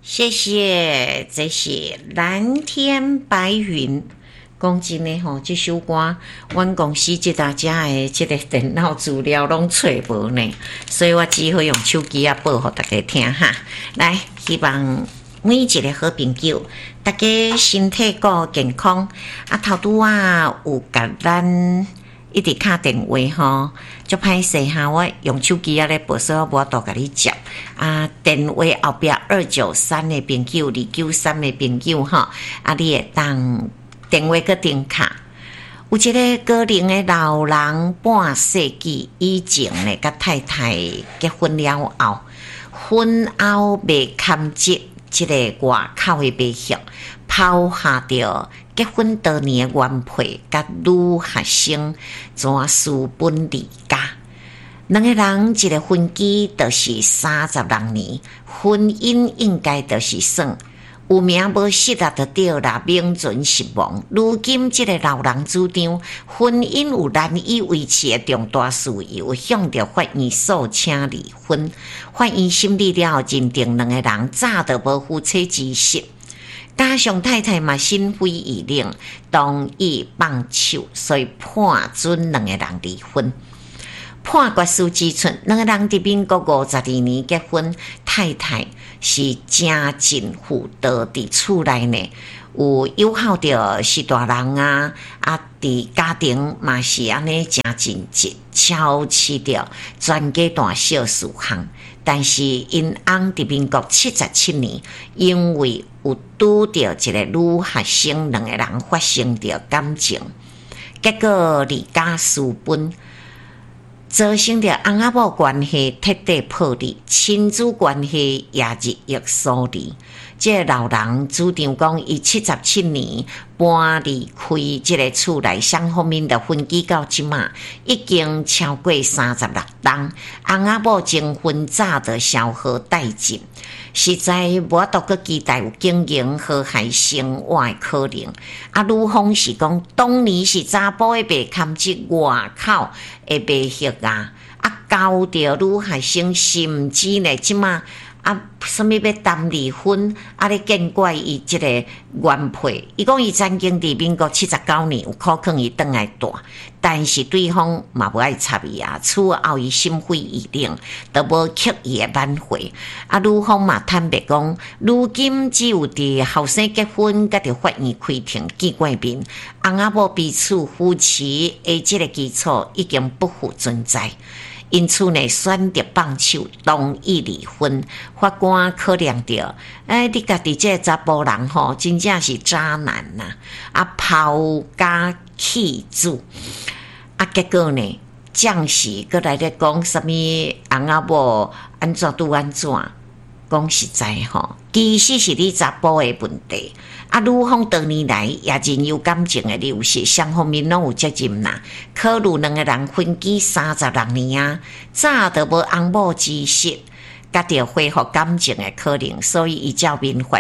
谢谢，这是蓝天白云。讲真的吼，这首歌，阮公司即大家的即个电脑资料拢找无呢，所以我只好用手机啊播互大家听哈。来，希望每一个好朋友，大家身体够健康。啊，头拄啊有甲咱一直敲电话吼，足歹势哈，我用手机啊咧播，所以我无多甲你接。啊，电话后壁293的朋友，293的朋友吼，啊，你会当电话个电卡。有一个高龄的老人，半世纪以前咧，甲太太结婚了后，婚后未堪接即个外口的悲剧，抛下着结婚多年的原配甲女学生，全私奔离家。两个人一个婚期就是36年，婚姻应该就是算有名无实啊，就对啦，名存实亡。如今这个老人主张，婚姻有难以维持的重大事由，向着法院诉请离婚。法院审理了后，认定两个人早就无夫妻之实，加上太太嘛心灰意冷，同意放手，所以判准两个人离婚。判决书指出，两个人伫民国52年结婚，太太是家境妇道，伫厝内呢有友好着是大人啊，伫家庭嘛是安尼真尽职，超市着全家大小事项。但是因翁伫民国77年，因为有拄着一个女学生，两个人发生着感情，结果离家私奔。造成着翁仔某关系彻底破裂，亲子关系也日益疏离。这个老人主张讲，伊77年搬离开这个厝内，双方面的分居到即马已经超过36冬，翁仔某结婚早就消耗殆尽，实在无多个期待有经营和谐生活的可能。女方是讲，当年是查甫的被堪即外口的被血啊，交着女学生，甚至呢即马。什么要谈离婚？咧见怪伊即个原配，伊讲伊曾经伫民国79年有可劝伊转来住，但是对方嘛无爱插伊啊，厝后伊心灰意冷，都无刻意的挽回。女方嘛坦白讲，如今只有伫后生结婚，甲着法院开庭见过面，翁仔某彼此夫妻的即个基础已经不复存在。因此呢，选择放手，同意离婚。法官考量到，你家己这查甫人吼，真正是渣男呐！抛家弃子，结果呢，将士搁来咧讲什么翁仔某安怎拄安怎？讲实在吼，其实是你查甫的问题。女方多年来也任由感情的流失，双方面拢有责任啦。考虑两个人婚期36年啊，早就无翁某之实，甲着恢复感情的可能，所以依照民法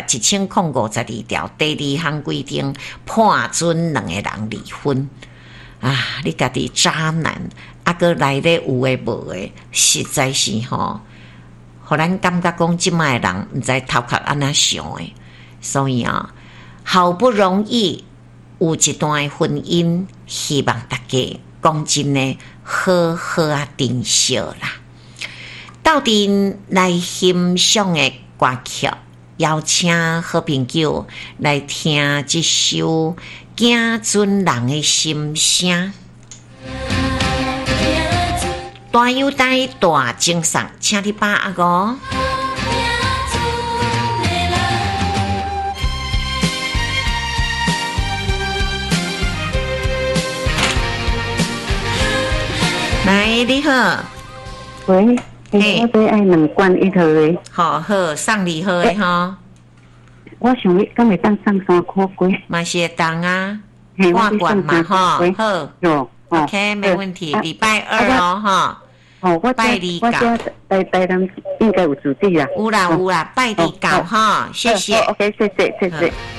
1052条第2项规定，判准两个人离婚。你家己渣男，搁来咧有诶无诶，实在是吼，互咱感觉讲即卖人毋知头壳安怎想诶，所以好不容易有一段婚姻，希望大家讲真呢，好好珍惜啦。到底来欣赏的歌曲，邀请好朋友来听这首敬尊人的心声。大优待大精神，请你把握哦。来，你好。 喂，我要爱两罐一套的。 好，送你好的哈。 我想你敢会当送3块几？ 嘛是会当啊，半罐嘛哈。好 ，OK， 没问题。礼拜2哦哈。拜你教。 拜人应该有注意啦。 有啦，拜你教哈，谢谢。 OK， 谢谢。